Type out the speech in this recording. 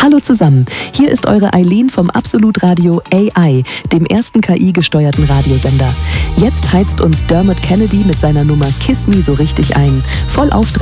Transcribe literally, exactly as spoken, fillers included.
Hallo zusammen, hier ist eure Eileen vom Absolut Radio A I, dem ersten K I-gesteuerten Radiosender. Jetzt heizt uns Dermot Kennedy mit seiner Nummer Kiss Me so richtig ein. Voll aufdringlich